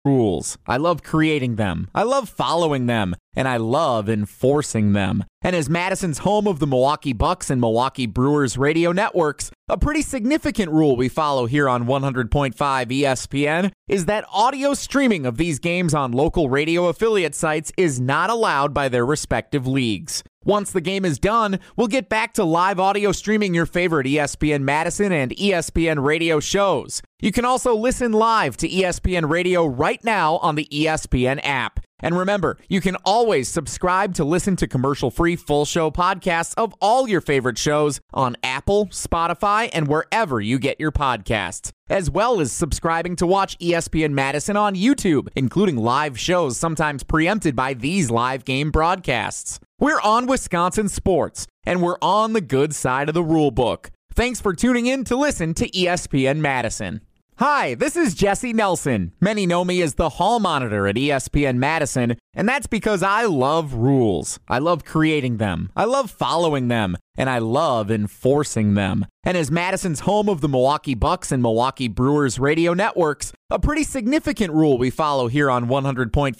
rules. I love creating them. I love following them. And I love enforcing them. And as Madison's home of the Milwaukee Bucks and Milwaukee Brewers radio networks, a pretty significant rule we follow here on 100.5 ESPN is that audio streaming of these games on local radio affiliate sites is not allowed by their respective leagues. Once the game is done, we'll get back to live audio streaming your favorite ESPN Madison and ESPN radio shows. You can also listen live to ESPN Radio right now on the ESPN app. And remember, you can always subscribe to listen to commercial-free full show podcasts of all your favorite shows on Apple, Spotify, and wherever you get your podcasts, as well as subscribing to watch ESPN Madison on YouTube, including live shows sometimes preempted by these live game broadcasts. We're on Wisconsin sports, and we're on the good side of the rule book. Thanks for tuning in to listen to ESPN Madison. Hi, this is Jesse Nelson. Many know me as the Hall Monitor at ESPN Madison, and that's because I love rules. I love creating them. I love following them. And I love enforcing them. And as Madison's home of the Milwaukee Bucks and Milwaukee Brewers radio networks, a pretty significant rule we follow here on 100.5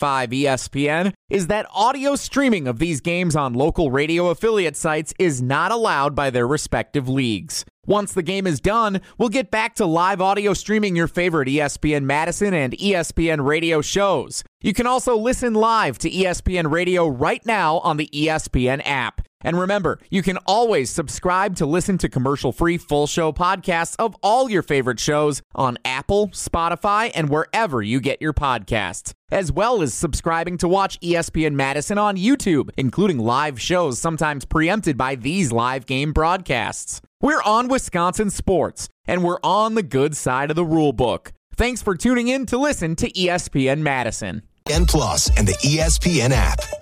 ESPN is that audio streaming of these games on local radio affiliate sites is not allowed by their respective leagues. Once the game is done, we'll get back to live audio streaming your favorite ESPN Madison and ESPN radio shows. You can also listen live to ESPN Radio right now on the ESPN app. And remember, you can always subscribe to listen to commercial-free full show podcasts of all your favorite shows on Apple, Spotify, and wherever you get your podcasts, as well as subscribing to watch ESPN Madison on YouTube, including live shows sometimes preempted by these live game broadcasts. We're on Wisconsin sports, and we're on the good side of the rule book. Thanks for tuning in to listen to ESPN Madison. ESPN Plus and the ESPN app.